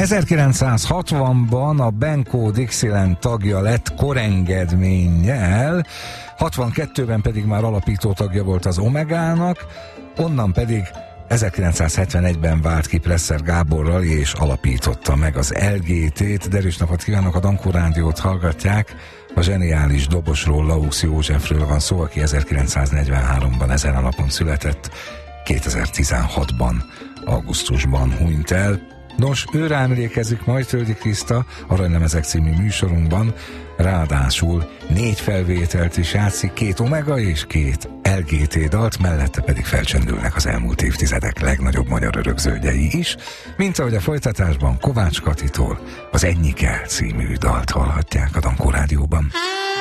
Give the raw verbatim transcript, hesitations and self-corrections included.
ezerkilencszázhatvanban a Benco Dixieland tagja lett korengedménnyel, hatvankettőben pedig már alapító tagja volt az Omegának, onnan pedig ezerkilencszázhetvenegyben vált ki Presser Gáborral és alapította meg az el gé té-t. Derűs napot kívánok, a Dankó Rádiót hallgatják. A zseniális dobosról, Laux Józsefről van szó, aki ezerkilencszáznegyvenháromban ezen a napon született, kétezer-tizenhatban augusztusban hunyt el. Nos, őre emlékezik majd Töldi Kriszta Aranylemezek című műsorunkban, ráadásul négy felvételt is játszik, két Omega és két el gé té dalt, mellette pedig felcsendülnek az elmúlt évtizedek legnagyobb magyar örökzöldjei is, mint ahogy a folytatásban Kovács Katitól az Ennyi kell című dalt hallhatják a Dankó Rádióban.